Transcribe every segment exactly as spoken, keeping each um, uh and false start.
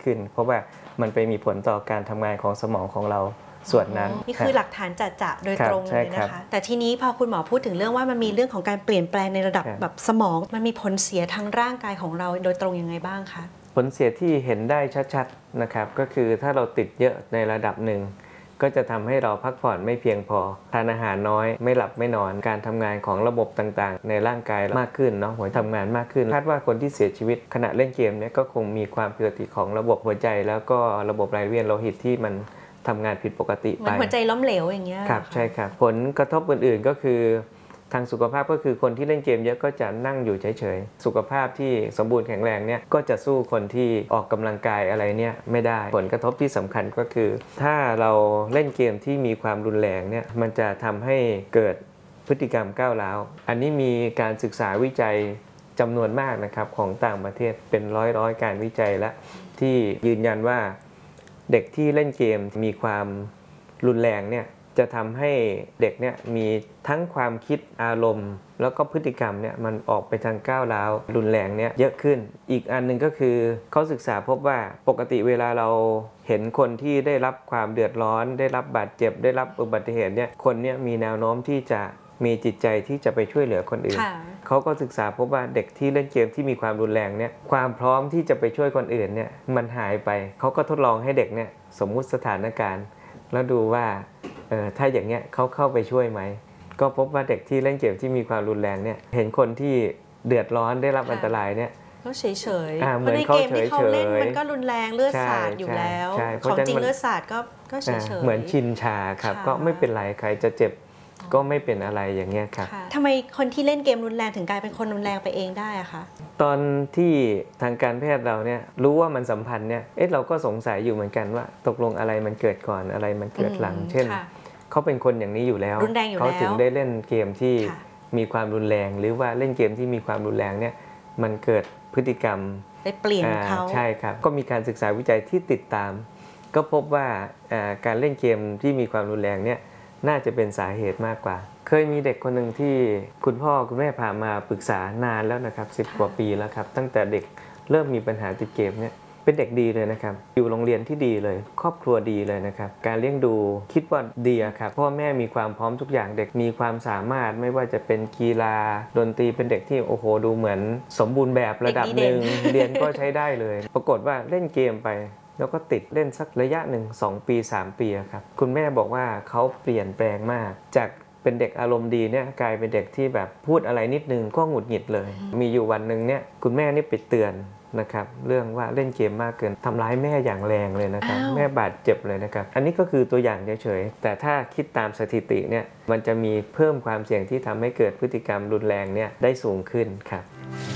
ขึ้นเพราะว่ามันไปมีผลต่อการทำงานของสมองของเราส่วนนั้นนี่คือหลักฐานจะๆโดยตรงเลยนะคะแต่ทีนี้พอคุณหมอพูดถึงเรื่องว่ามันมีเรื่องของการเปลี่ยนแปลงในระดับแบบสมองมันมีผลเสียทางร่างกายของเราโดยตรงยังไงบ้างคะผลเสียที่เห็นได้ชัดๆนะครับก็คือถ้าเราติดเยอะในระดับหนึ่งก็จะทำให้เราพักผ่อนไม่เพียงพอทานอาหารน้อยไม่หลับไม่นอนการทำงานของระบบต่างๆในร่างกายมากขึ้นเนาะหัวทำงานมากขึ้นคาดว่าคนที่เสียชีวิตขณะเล่นเกมเนี่ยก็คงมีความผิดปกติของระบบหัวใจแล้วก็ระบบไหลเวียนโลหิตที่มันทำงานผิดปกติไปเหมือนหัวใจล้มเหลวอย่างเงี้ยครับใช่ครับผลกระทบอื่นๆก็คือทางสุขภาพก็คือคนที่เล่นเกมเยอะก็จะนั่งอยู่เฉยๆสุขภาพที่สมบูรณ์แข็งแรงเนี่ยก็จะสู้คนที่ออกกำลังกายอะไรเนี่ยไม่ได้ผลกระทบที่สำคัญก็คือถ้าเราเล่นเกมที่มีความรุนแรงเนี่ยมันจะทำให้เกิดพฤติกรรมก้าวร้าวอันนี้มีการศึกษาวิจัยจำนวนมากนะครับของต่างประเทศเป็นร้อยๆการวิจัยและที่ยืนยันว่าเด็กที่เล่นเกมมีความรุนแรงเนี่ยจะทำให้เด็กเนี่ยมีทั้งความคิดอารมณ์แล้วก็พฤติกรรมเนี่ยมันออกไปทางก้าวร้าวรุนแรงเนี่ยเยอะขึ้นอีกอันนึงก็คือเขาศึกษาพบว่าปกติเวลาเราเห็นคนที่ได้รับความเดือดร้อนได้รับบาดเจ็บได้รับอุบัติเหตุเนี่ยคนเนี่ยมีแนวโน้มที่จะมีจิตใจที่จะไปช่วยเหลือคนอื่นเขาก็ศึกษาพบว่าเด็กที่เล่นเกมที่มีความรุนแรงเนี่ยความพร้อมที่จะไปช่วยคนอื่นเนี่ยมันหายไปเขาก็ทดลองให้เด็กเนี่ยสมมุติสถานการณ์แล้วดูว่าเออถ้าอย่างเงี้ยเขาเข้าไปช่วยไหมก็พบว่าเด็กที่เล่นเกมที่มีความรุนแรงเนี่ยเห็นคนที่เดือดร้อนได้รับอันตรายเนี่ยก็เฉยเฉยเพราะในเกมที่เขาเล่นมันก็รุนแรงเลือดสาดอยู่แล้วของจริงเลือดสาดก็ก็เฉยเฉยเหมือนชินชาครับก็ไม่เป็นไรใครจะเจ็บก็ไม่เป็นอะไรอย่างเงี้ยครับทำไมคนที่เล่นเกมรุนแรงถึงกลายเป็นคนรุนแรงไปเองได้อะคะตอนที่ทางการแพทย์เราเนี่ยรู้ว่ามันสัมพันธ์เนี่ยเอ๊ะเราก็สงสัยอยู่เหมือนกันว่าตกลงอะไรมันเกิดก่อนอะไรมันเกิดหลังเช่นเขาเป็นคนอย่างนี้อยู่แล้วเขาถึงได้เล่นเกมที่มีความรุนแรงหรือว่าเล่นเกมที่มีความรุนแรงเนี่ยมันเกิดพฤติกรรมไปเปลี่ยนเขาใช่ครับก็มีการศึกษาวิจัยที่ติดตามก็พบว่าการเล่นเกมที่มีความรุนแรงเนี่ยน่าจะเป็นสาเหตุมากกว่าเคยมีเด็กคนหนึ่งที่คุณพ่อคุณแม่พามาปรึกษานานแล้วนะครับสิบกว่าปีแล้วครับตั้งแต่เด็กเริ่มมีปัญหาติดเกมเนี่ยเป็นเด็กดีเลยนะครับอยู่โรงเรียนที่ดีเลยครอบครัวดีเลยนะครับการเลี้ยงดูคิดว่าดีครับพ่อแม่มีความพร้อมทุกอย่างเด็กมีความสามารถไม่ว่าจะเป็นกีฬาดนตรีเป็นเด็กที่โอ้โหดูเหมือนสมบูรณ์แบบระดับหนึ่งเรียนก็ใช้ได้เลยปรากฏว่าเล่นเกมไปแล้วก็ติดเล่นสักระยะหนึ่งสองปีสามปีครับคุณแม่บอกว่าเขาเปลี่ยนแปลงมากจากเป็นเด็กอารมณ์ดีเนี่ยกลายเป็นเด็กที่แบบพูดอะไรนิดนึงก็หงุดหงิดเลยมีอยู่วันหนึ่งเนี่ยคุณแม่นี่ไปเตือนนะครับเรื่องว่าเล่นเกมมากเกินทำร้ายแม่อย่างแรงเลยนะครับแม่บาดเจ็บเลยนะครับอันนี้ก็คือตัวอย่างเฉยๆแต่ถ้าคิดตามสถิติเนี่ยมันจะมีเพิ่มความเสี่ยงที่ทำให้เกิดพฤติกรรมรุนแรงเนี่ยได้สูงขึ้นครับ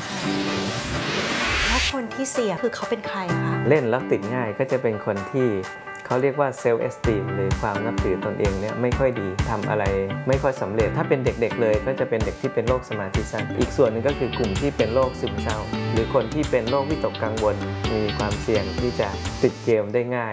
แล้วคนที่เสี่ยงคือเขาเป็นใครคะเล่นแล้วติดง่ายก็จะเป็นคนที่เขาเรียกว่าเซลฟ์เอสติมหรือความนับถือตนเองเนี่ยไม่ค่อยดีทำอะไรไม่ค่อยสำเร็จถ้าเป็นเด็กๆเลยก็จะเป็นเด็กที่เป็นโรคสมาธิสั้นอีกส่วนหนึ่งก็คือกลุ่มที่เป็นโรคซึมเศร้าหรือคนที่เป็นโรควิตกกังวลมีความเสี่ยงที่จะติดเกมได้ง่าย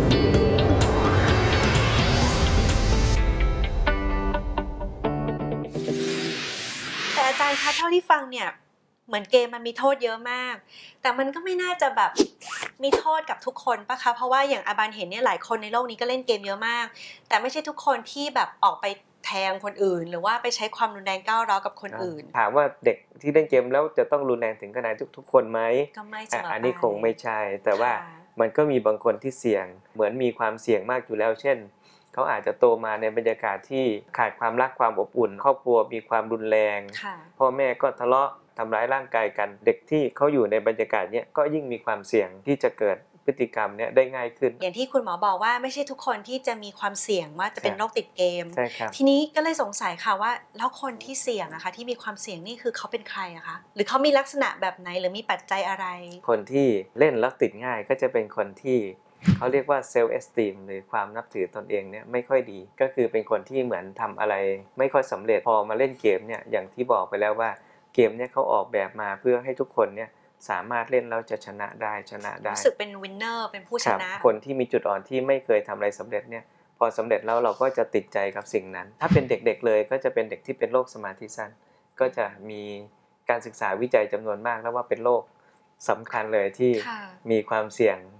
แต่อาจารย์คะเท่าที่ฟังเนี่ยเหมือนเกมมันมีโทษเยอะมากแต่มันก็ไม่น่าจะแบบมีโทษกับทุกคนปะคะเพราะว่าอย่างอาบานเห็นเนี่ยหลายคนในโลกนี้ก็เล่นเกมเยอะมากแต่ไม่ใช่ทุกคนที่แบบออกไปแทงคนอื่นหรือว่าไปใช้ความรุนแรงก้าวร้าวกับคนอื่นถามว่าเด็กที่เล่นเกมแล้วจะต้องรุนแรงถึงขนาดทุกๆคนไหมก็ไม่เสมอไปอันนี้คงไม่ใช่แต่ว่ามันก็มีบางคนที่เสี่ยงเหมือนมีความเสี่ยงมากอยู่แล้วเช่นเขาอาจจะโตมาในบรรยากาศที่ขาดความรักความอบอุ่นครอบครัวมีความรุนแรงพ่อแม่ก็ทะเลาะทำร้ายร่างกายกันเด็กที่เขาอยู่ในบรรยากาศนี้ก็ยิ่งมีความเสี่ยงที่จะเกิดพฤติกรรมเนี้ยได้ง่ายขึ้นอย่างที่คุณหมอบอกว่าไม่ใช่ทุกคนที่จะมีความเสี่ยงว่าจะเป็นโรคติดเกมใช่ครับทีนี้ก็เลยสงสัยค่ะว่าแล้วคนที่เสี่ยงอะคะที่มีความเสี่ยงนี่คือเขาเป็นใครอะคะหรือเขามีลักษณะแบบไหนหรือมีปัจจัยอะไรคนที่เล่นแล้วติดง่ายก็จะเป็นคนที่เขาเรียกว่าเซลฟ์เอสติมหรือความนับถือตนเองเนี่ยไม่ค่อยดีก็คือเป็นคนที่เหมือนทำอะไรไม่ค่อยสำเร็จพอมาเล่นเกมเนี่ยอย่างที่บอกไปแล้วว่าเกมเนี่ยเขาออกแบบมาเพื่อให้ทุกคนเนี่ยสามารถเล่นแล้วจะชนะได้ชนะได้รู้สึกเป็นวินเนอร์เป็นผู้ชนะคนที่มีจุดอ่อนที่ไม่เคยทำอะไรสำเร็จเนี่ยพอสำเร็จแล้วเราก็จะติดใจกับสิ่งนั้นถ้าเป็นเด็กๆเลยก็จะเป็นเด็กที่เป็นโรคสมาธิสั้นก็จะมีการศึกษาวิจัยจำนวนมากแล้วว่าเป็นโรคสำคัญเลยที่มีความเสี่ยง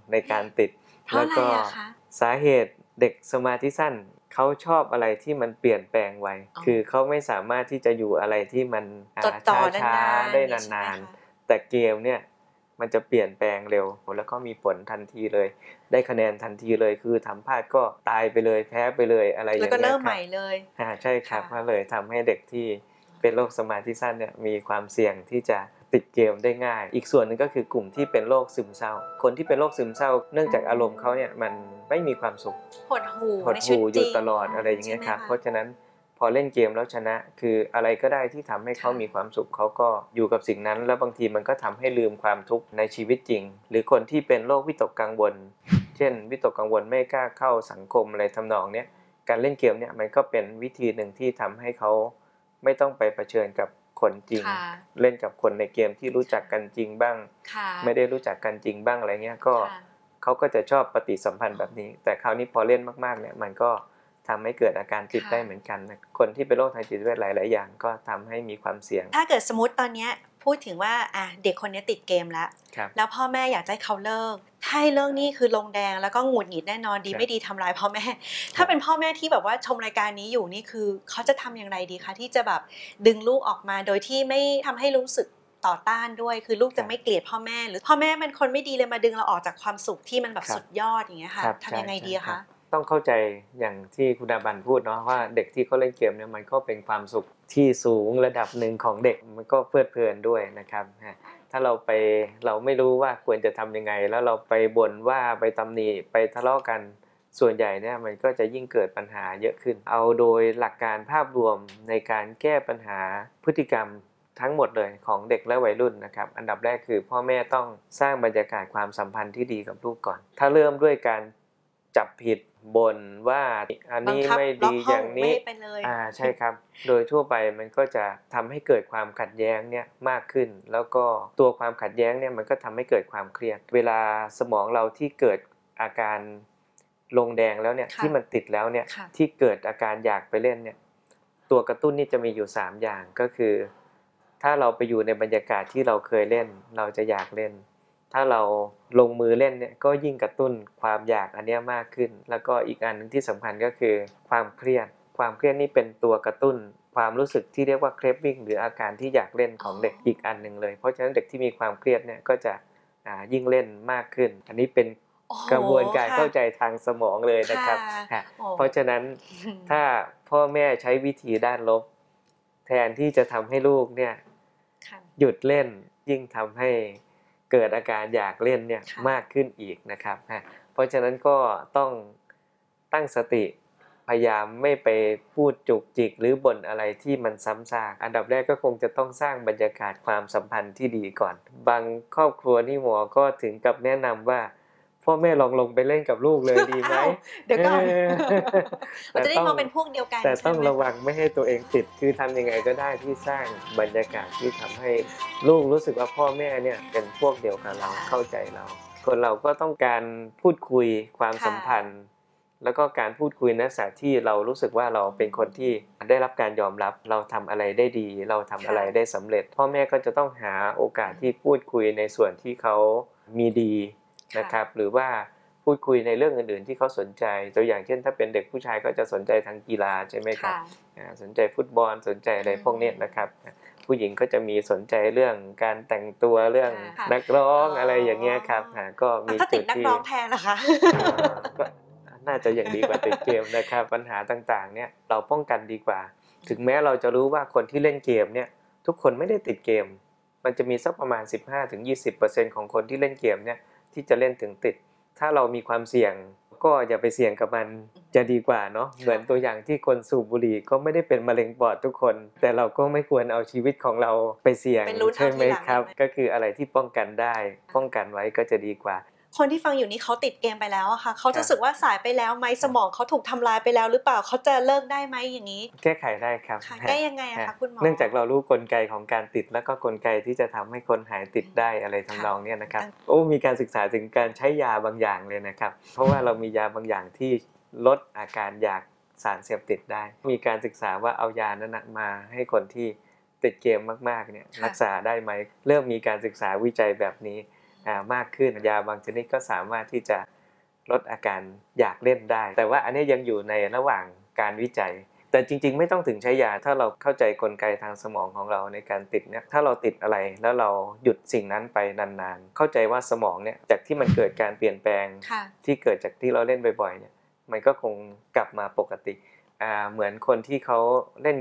ในการติดเพราะแล้วอะไรก็อะคะสาเหตุเด็กสมาธิสั้นเขาชอบอะไรที่มันเปลี่ยนแปลงไวอ๋อคือเขาไม่สามารถที่จะอยู่อะไรที่มันจดจ่อช้านานๆๆได้อย่างงี้ใช่ไหมนานคะๆ แต่เกมเนี่ยมันจะเปลี่ยนแปลงเร็วแล้วก็มีผลทันทีเลย ได้คะแนนทันทีเลย คือทำพลาดก็ตายไปเลย แพ้ไปเลย อะไรอแล้ย่าว งก็เงี้เริย่มคใหรัม่บเลยอา ใช่ครับค่ะก็เลยทำให้เด็กที่เป็นโรคสมาธิสั้นเนี่ยมีความเสี่ยงที่จะติดเกมได้ง่าย อีกส่วนหนึ่งก็คือกลุ่มที่เป็นโรคซึมเศร้า คนที่เป็นโรคซึมเศร้าเนื่องจากอารมณ์เขาเนี่ยมันไม่มีความสุขหดหู่หดในหชีวิู่ตอจยู่ริงตลอด อะไรอย่างเงี้ยครับใช่ไหมเพราะฉะนั้นพอเล่นเกมแล้วชนะ คืออะไรก็ได้ที่ทำให้เขาค่ะมีความสุข เขาก็อยู่กับสิ่งนั้น แล้วบางทีมันก็ทำให้ลืมความทุกข์ในชีวิตจริง หรือคนที่เป็นโรควิตกกังวล เช่น วิตกกังวลไม่กล้าเข้าสังคม อะไรทำนองเนี้ย การเล่นเกมเนี่ยมันก็เป็นวิธีหนึ่งที่ทำให้เขาไม่ต้องไปเผชิญกับคนจริงค่ะเล่นกับคนในเกมที่รู้จักกันจริงบ้างค่ะไม่ได้รู้จักกันจริงบ้าง อะไรเงี้ย ก็ค่ะเขาก็จะชอบปฏิสัมพันธ์แบบนี้ แต่คราวนี้พอเล่นมากๆเนี่ยมันก็ทำให้เกิดอาการติดค่ะได้เหมือนกันนะ คนที่เป็นโรคทางจิตเวชหลาย ๆ อย่างก็ทำให้มีความเสี่ยงถ้าเกิดสมมุติตอนเนี้ยพูดถึงว่า อ่า เด็กคนนี้ติดเกมแล้วครับแล้วพ่อแม่อยากจะให้เขาเลิก ถ้าให้เลิกนี่คือลงแดงแล้วก็หงุดหงิดแน่นอน ดีครับไม่ดีทำร้ายพ่อแม่ ถ้าเป็นพ่อแม่ที่แบบว่าชมรายการนี้อยู่นี่คือเขาจะทำอย่างไรดีคะที่จะแบบดึงลูกออกมาโดยที่ไม่ทำให้รู้สึกต่อต้านด้วย คือลูกจะไม่เกลียดพ่อแม่ หรือพ่อแม่เป็นคนไม่ดีเลยมาดึงเราออกจากความสุขที่มันแบบครับสุดยอดอย่างเงี้ยค่ะครับทำยังไงดีอะใช่คะๆ ต้องเข้าใจอย่างที่คุณอาบันพูดเนาะว่าเด็กที่เขาเล่นเกมเนี่ยมันก็เป็นความสุขที่สูงระดับหนึ่งของเด็ก มันก็เพลิดเพลินด้วยนะครับฮะถ้าเราไปเราไม่รู้ว่าควรจะทำยังไง แล้วเราไปบ่นว่าไปตำหนิไปทะเลาะกัน ส่วนใหญ่เนี่ยมันก็จะยิ่งเกิดปัญหาเยอะขึ้น เอาโดยหลักการภาพรวมในการแก้ปัญหาพฤติกรรมทั้งหมดเลยของเด็กและวัยรุ่นนะครับ อันดับแรกคือพ่อแม่ต้องสร้างบรรยากาศความสัมพันธ์ที่ดีกับลูกก่อน ถ้าเริ่มด้วยการจับผิดบ่นว่าอันบังนี้คับไม่ล็อดีกอห้อย่างงไม่นี้ให้ไปเลยอ่า ใช่ครับ โดยทั่วไปมันก็จะทำให้เกิดความขัดแย้งเนี่ยมากขึ้น แล้วก็ตัวความขัดแย้งเนี่ยมันก็ทำให้เกิดความเครียด เวลาสมองเราที่เกิดอาการลงแดงแล้วเนี่ยค่ะที่มันติดแล้วเนี่ยค่ะที่เกิดอาการอยากไปเล่นเนี่ย ตัวกระตุ้นนี่จะมีอยู่สามอย่าง ก็คือถ้าเราไปอยู่ในบรรยากาศที่เราเคยเล่น เราจะอยากเล่น ถ้าเราลงมือเล่นเนี่ยก็ยิ่งกระตุ้นความอยากอันเนี้ยมากขึ้น แล้วก็อีกอันหนึ่งที่สำคัญก็คือความเครียด ความเครียดนี่เป็นตัวกระตุ้นความรู้สึกที่เรียกว่า craving หรืออาการที่อยากเล่นของเด็กอีกอันหนึ่งเลย เพราะฉะนั้นเด็กที่มีความเครียดเนี่ยก็จะอ่ายิ่งเล่นมากขึ้น อันนี้เป็นโอ้โหกระบวนการค่ะเข้าใจทางสมองเลยนะครับค่ะค่ะโอ้เพราะฉะนั้นถ้าพ่อแม่ใช้วิธีด้านลบ แทนที่จะทำให้ลูกเนี่ยค่ะหยุดเล่นยิ่งทำให้เกิดอาการอยากเล่นเนี่ยค่ะมากขึ้นอีกนะครับฮะเพราะฉะนั้นก็ต้องตั้งสติพยายามไม่ไปพูดจุกจิกหรือบ่นอะไรที่มันซ้ำซาก อันดับแรกก็คงจะต้องสร้างบรรยากาศความสัมพันธ์ที่ดีก่อน บางครอบครัวนี่หมอก็ถึงกับแนะนำว่าพ่อแม่ลองลงไปเล่นกับลูกเลยดีไหมอ้าวเดี๋ยวก่อนเออมันจะได้แต่ต้องมองเป็นพวกเดียวกันแต่ต้องใช่ไหมระวังไม่ให้ตัวเองติด คือทำยังไงก็ได้ที่สร้างบรรยากาศที่ทำให้ลูกรู้สึกว่าพ่อแม่เนี่ยเป็นพวกเดียวกับเราค่ะเข้าใจเรา คนเราก็ต้องการพูดคุยความค่ะสัมพันธ์ แล้วก็การพูดคุยในลักษณะที่เรารู้สึกว่าเราเป็นคนที่ได้รับการยอมรับ เราทำอะไรได้ดี เราทำอะไรค่ะได้สำเร็จ พ่อแม่ก็จะต้องหาโอกาสที่พูดคุยในส่วนที่เขามีดีนะครับ หรือว่าพูดคุยในเรื่องอื่นๆที่เขาสนใจ ตัวอย่างเช่นถ้าเป็นเด็กผู้ชายก็จะสนใจทางกีฬาใช่ไหมครับค่ะอ่าสนใจฟุตบอลสนใจอะไรพวกเนี้ยนะครับ ผู้หญิงก็จะมีสนใจเรื่องการแต่งตัวเรื่องค่ะนักร้องอ๋อออะไรอย่างเงี้ยครับอ่าก็มีถ้าติจุดดนักที่ร้องแทนล่ะคะอ่าก็น่าจะยังดีกว่าติดเกมนะครับ ปัญหาต่างๆเนี่ยเราป้องกันดีกว่า ถึงแม้เราจะรู้ว่าคนที่เล่นเกมเนี่ยทุกคนไม่ได้ติดเกม มันจะมีสักประมาณ สิบห้าถึงยี่สิบเปอร์เซ็นต์ ของคนที่เล่นเกมเนี่ยที่จะเล่นถึงติด ถ้าเรามีความเสี่ยงก็อย่าไปเสี่ยงกับมันจะดีกว่าเนาะ เหมือนตัวอย่างที่คนสูบบุหรี่ก็ไม่ได้เป็นมะเร็งปอดทุกคน แต่เราก็ไม่ควรเอาชีวิตของเราไปเสี่ยงไปลุ้นเอาใช่ไหมทีหลังครับใช่ไหมก็คืออะไรที่ป้องกันได้ ป้องกันไว้ก็จะดีกว่าคนที่ฟังอยู่นี้เขาติดเกมไปแล้วอะค่ะ เขาครัจะบรู้สึกว่าสายไปแล้วไหม สมองเขาถูกทำลายไปแล้วหรือเปล่า เขาจะเลิกได้ไหมอย่างนี้แก้ไขได้ครับค่ะฮะแก้ยังไงอะฮะคะคุณหมอเนื่องจากเรารู้กลไกของการติดแล้วก็กลไกที่จะทำให้คนหายติดได้อะไรทำนองเนี้ยนะครับค่ะโอ้ มีการศึกษาถึงการใช้ยาบางอย่างเลยนะครับ เพราะว่าเรามียาบางอย่างที่ลดอาการอยากสารเสพติดได้ มีการศึกษาว่าเอายานั้นนะมาให้คนที่ติดเกมมากๆเนี่ยค่ะรักษาได้ไหม เริ่มมีการศึกษาวิจัยแบบนี้อ่ามากขึ้นยาบางชนิดก็สามารถที่จะลดอาการอยากเล่นได้แต่ว่าอันนี้ยังอยู่ในระหว่างการวิจัยแต่จริงๆไม่ต้องถึงใช้ยาถ้าเราเข้าใจกลไกทางสมองของเราในการติดเนี่ยถ้าเราติดอะไรแล้วเราหยุดสิ่งนั้นไปนานๆเข้าใจว่าสมองเนี่ยจากที่มันเกิดการเปลี่ยนแปลงที่เกิดจากที่เราเล่นบ่อยๆเนี่ยมันก็คงกลับมาปกติอ่าเหมือนคนที่เขาเล่น